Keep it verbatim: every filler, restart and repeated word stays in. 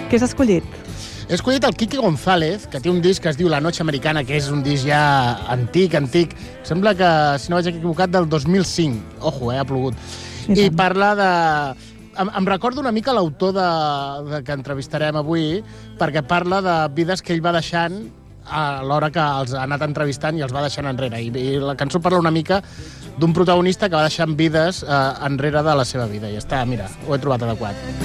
Què has escollit? He escollit el Quique González, que té un disc que es diu La Noche Americana, que és un disc ja antic, antic. Sembla que, si no vaig equivocat, del dos mil cinc. Ojo, eh, ha plogut. I, I parla de... Em, em recordo una mica l'autor de, de que entrevistarem avui, perquè parla de vides que ell va deixant a l'hora que els ha anat entrevistant i els va deixant enrere. I, i la cançó parla una mica d'un protagonista que va deixant vides eh, enrere de la seva vida. I està, mira, ho he trobat adequat.